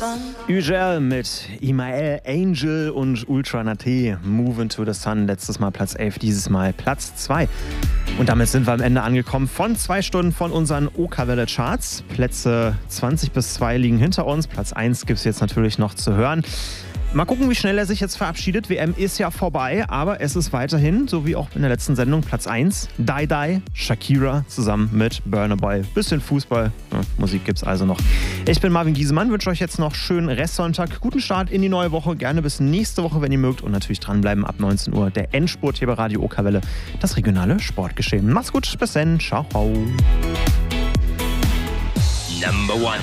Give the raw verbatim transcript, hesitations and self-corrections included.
Ugel mit Imael Angel und Ultra Nate, Move into the Sun. Letztes Mal Platz elf, dieses Mal Platz zwei. Und damit sind wir am Ende angekommen von zwei Stunden von unseren Okerwelle Charts. Plätze zwanzig bis zwei liegen hinter uns. Platz eins gibt es jetzt natürlich noch zu hören. Mal gucken, wie schnell er sich jetzt verabschiedet. W M ist ja vorbei, aber es ist weiterhin, so wie auch in der letzten Sendung, Platz eins. Die Die, Shakira zusammen mit Burna Boy. Bisschen Fußball, ja, Musik gibt's also noch. Ich bin Marvin Giesemann, wünsche euch jetzt noch schönen Restsonntag, guten Start in die neue Woche. Gerne bis nächste Woche, wenn ihr mögt. Und natürlich dranbleiben ab neunzehn Uhr. Der Endspurt hier bei Radio Okerwelle, das regionale Sportgeschehen. Macht's gut, bis dann, ciao. Number one.